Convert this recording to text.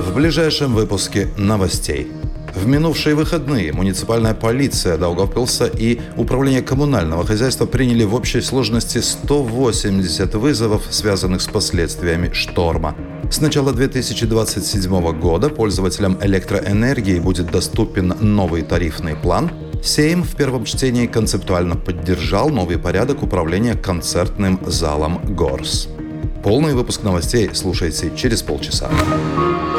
В ближайшем выпуске новостей. В минувшие выходные муниципальная полиция Даугавпилса и Управление коммунального хозяйства приняли в общей сложности 180 вызовов, связанных с последствиями шторма. С начала 2027 года пользователям электроэнергии будет доступен новый тарифный план. Сейм в первом чтении концептуально поддержал новый порядок управления концертным залом ГОРС. Полный выпуск новостей слушайте через полчаса.